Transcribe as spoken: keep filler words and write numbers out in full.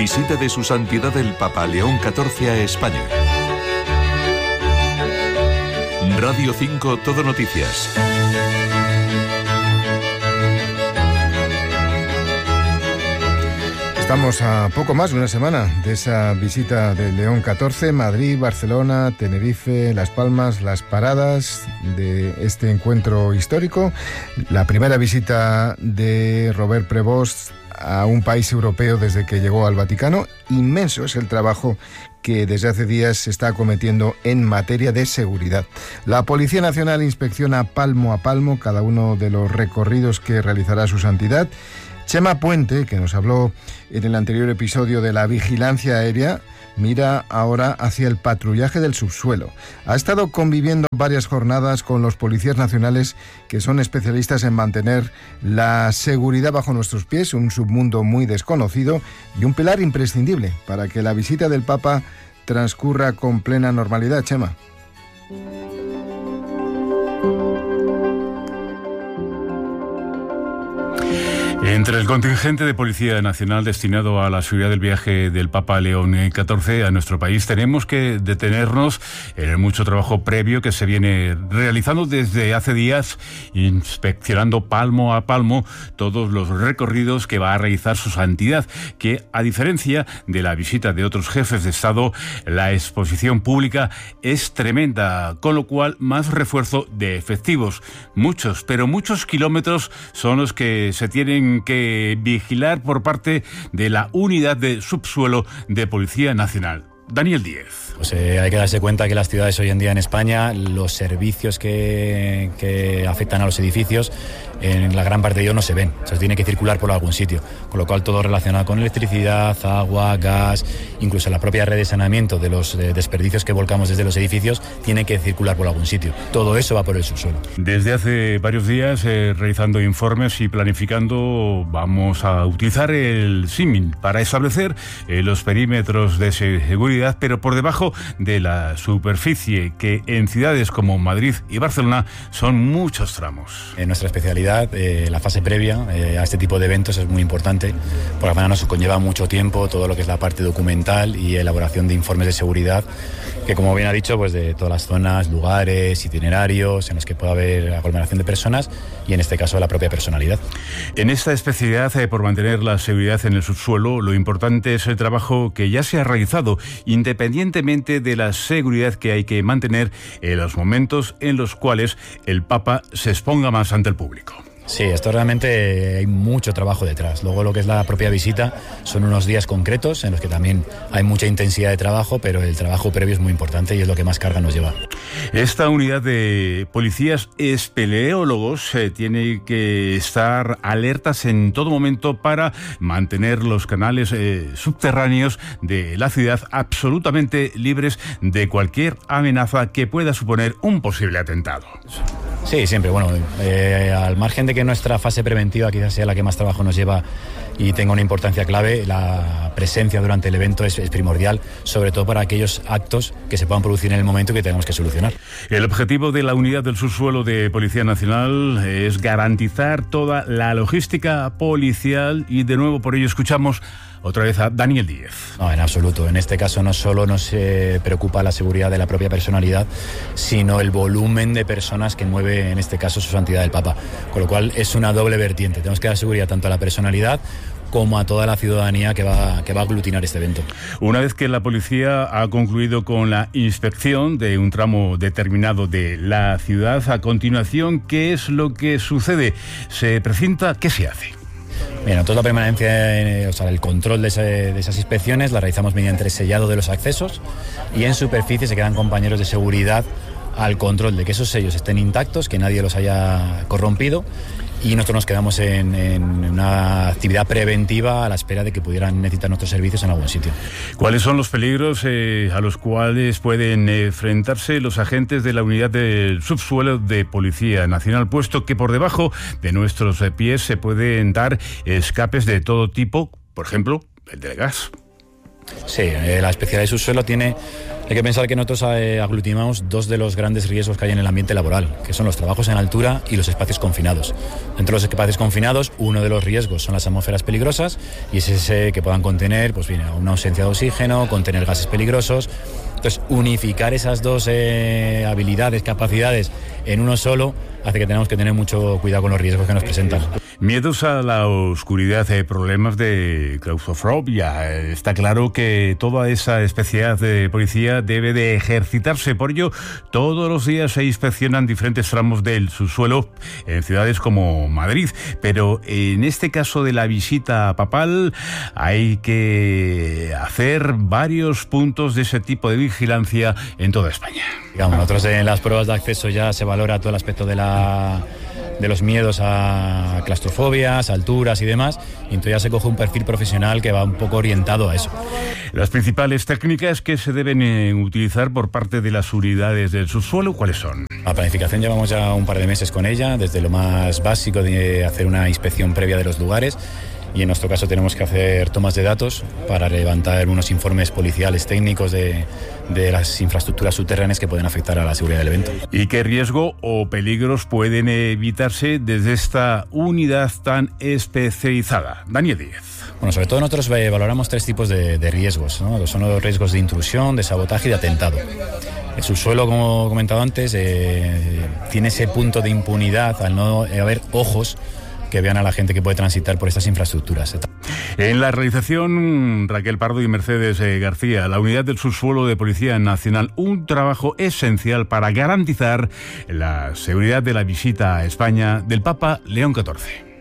Visita de Su Santidad el Papa León catorce a España. Radio cinco Todo Noticias. Estamos a poco más de una semana de esa visita de León catorce, Madrid, Barcelona, Tenerife, Las Palmas, las paradas de este encuentro histórico. La primera visita de Robert Prevost a un país europeo desde que llegó al Vaticano. Inmenso es el trabajo que desde hace días se está acometiendo en materia de seguridad. La Policía Nacional inspecciona palmo a palmo cada uno de los recorridos que realizará su santidad. Chema Puente, que nos habló en el anterior episodio de la vigilancia aérea, mira ahora hacia el patrullaje del subsuelo. Ha estado conviviendo varias jornadas con los policías nacionales que son especialistas en mantener la seguridad bajo nuestros pies, un submundo muy desconocido y un pilar imprescindible para que la visita del Papa transcurra con plena normalidad. Chema. Entre el contingente de Policía Nacional destinado a la seguridad del viaje del Papa León catorce a nuestro país, tenemos que detenernos en el mucho trabajo previo que se viene realizando desde hace días, inspeccionando palmo a palmo todos los recorridos que va a realizar su santidad, que a diferencia de la visita de otros jefes de Estado, la exposición pública es tremenda, con lo cual más refuerzo de efectivos. Muchos, pero muchos kilómetros son los que se tienen que vigilar por parte de la unidad de subsuelo de Policía Nacional. Daniel Díez. Pues eh, hay que darse cuenta que las ciudades hoy en día en España, los servicios que, que afectan a los edificios, en la gran parte de ellos no se ven, o sea, se tiene que circular por algún sitio, con lo cual todo relacionado con electricidad, agua, gas, incluso la propia red de saneamiento de los de desperdicios que volcamos desde los edificios, tiene que circular por algún sitio. Todo eso va por el subsuelo. Desde hace varios días, eh, realizando informes y planificando, vamos a utilizar el símil para establecer eh, los perímetros de seguridad, pero por debajo de la superficie, que en ciudades como Madrid y Barcelona son muchos tramos. En nuestra especialidad, eh, la fase previa eh, a este tipo de eventos es muy importante, porque además nos conlleva mucho tiempo todo lo que es la parte documental y elaboración de informes de seguridad, que como bien ha dicho, pues de todas las zonas, lugares, itinerarios en los que pueda haber aglomeración de personas y en este caso la propia personalidad. En esta especialidad, eh, por mantener la seguridad en el subsuelo, lo importante es el trabajo que ya se ha realizado, independientemente de la seguridad que hay que mantener en los momentos en los cuales el Papa se exponga más ante el público. Sí, esto realmente hay mucho trabajo detrás. Luego lo que es la propia visita son unos días concretos en los que también hay mucha intensidad de trabajo, pero el trabajo previo es muy importante y es lo que más carga nos lleva. Esta unidad de policías espeleólogos eh, tiene que estar alertas en todo momento para mantener los canales eh, subterráneos de la ciudad absolutamente libres de cualquier amenaza que pueda suponer un posible atentado. Sí, siempre. Bueno, eh, al margen de que nuestra fase preventiva quizás sea la que más trabajo nos lleva y tenga una importancia clave, la presencia durante el evento es, es primordial, sobre todo para aquellos actos que se puedan producir en el momento y que tenemos que solucionar. El objetivo de la unidad del subsuelo de Policía Nacional es garantizar toda la logística policial y de nuevo por ello escuchamos otra vez a Daniel Díez. No, en absoluto. En este caso no solo nos eh, preocupa la seguridad de la propia personalidad, sino el volumen de personas que mueve, en este caso, su santidad del Papa. Con lo cual es una doble vertiente. Tenemos que dar seguridad tanto a la personalidad como a toda la ciudadanía que va, que va a aglutinar este evento. Una vez que la policía ha concluido con la inspección de un tramo determinado de la ciudad, a continuación, ¿qué es lo que sucede? ¿Se precinta? ¿Qué se hace? Bien, entonces la permanencia, o sea, el control de, ese, de esas inspecciones la realizamos mediante el sellado de los accesos y en superficie se quedan compañeros de seguridad al control de que esos sellos estén intactos, que nadie los haya corrompido, y nosotros nos quedamos en, en una actividad preventiva a la espera de que pudieran necesitar nuestros servicios en algún sitio. ¿Cuáles son los peligros eh, a los cuales pueden eh, enfrentarse los agentes de la unidad del subsuelo de Policía Nacional, puesto que por debajo de nuestros eh, pies se pueden dar escapes de todo tipo, por ejemplo, el del gas? Sí, eh, la especialidad de subsuelo tiene... Hay que pensar que nosotros eh, aglutinamos dos de los grandes riesgos que hay en el ambiente laboral, que son los trabajos en altura y los espacios confinados. Dentro de los espacios confinados, uno de los riesgos son las atmósferas peligrosas, y es ese que puedan contener pues bien, una ausencia de oxígeno, contener gases peligrosos. Entonces, unificar esas dos eh, habilidades, capacidades en uno solo, hace que tengamos que tener mucho cuidado con los riesgos que nos presentan. Miedos a la oscuridad, eh, problemas de claustrofobia. Está claro que toda esa especialidad de policía debe de ejercitarse. Por ello, todos los días se inspeccionan diferentes tramos del subsuelo en ciudades como Madrid. Pero en este caso de la visita papal, hay que hacer varios puntos de ese tipo de vigilancia en toda España. Digamos, nosotros en las pruebas de acceso ya se valora todo el aspecto de la... de los miedos a claustrofobias, alturas y demás, y entonces ya se coge un perfil profesional que va un poco orientado a eso. Las principales técnicas que se deben eh, utilizar por parte de las unidades del subsuelo, ¿cuáles son? La planificación llevamos ya un par de meses con ella, desde lo más básico de hacer una inspección previa de los lugares, y en nuestro caso tenemos que hacer tomas de datos para levantar unos informes policiales técnicos de, de las infraestructuras subterráneas que pueden afectar a la seguridad del evento. ¿Y qué riesgo o peligros pueden evitarse desde esta unidad tan especializada? Daniel Díez. Bueno, sobre todo nosotros valoramos tres tipos de, de riesgos, ¿no? Son los riesgos de intrusión, de sabotaje y de atentado. El subsuelo, como he comentado antes, eh, tiene ese punto de impunidad al no haber ojos que vean a la gente que puede transitar por estas infraestructuras. En la realización, Raquel Pardo y Mercedes eh, García, la unidad del subsuelo de Policía Nacional, un trabajo esencial para garantizar la seguridad de la visita a España del Papa León catorce.